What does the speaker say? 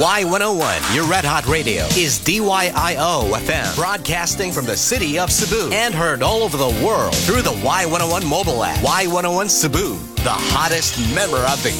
Y101, your Red Hot Radio, is DYIO FM, broadcasting from the city of Cebu and heard all over the world through the Y101 mobile app. Y101 Cebu, the hottest member of the